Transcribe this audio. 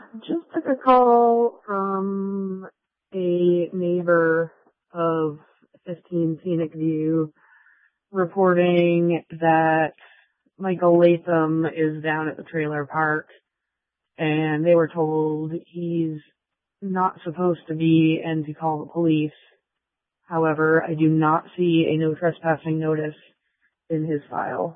Just took a call from a neighbor of 15 Scenic View reporting that Michael Latham is down at the trailer park, and they were told he's not supposed to be and to call the police. However, I do not see a no trespassing notice in his file.